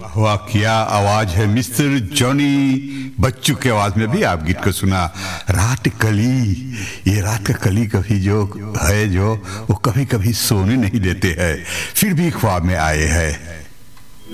वाह क्या आवाज है मिस्टर जॉनी बच्चू के आवाज में भी आप गीत को सुना। रात कली, ये रात का कली कभी जो है जो वो कभी कभी सोने नहीं देते हैं, फिर भी ख्वाब में आए हैं।